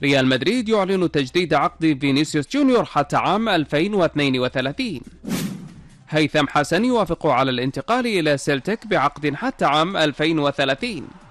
ريال مدريد يعلن تجديد عقد فينيسيوس جونيور حتى عام 2032. هيثم حسن يوافق على الانتقال إلى سيلتيك بعقد حتى عام 2030.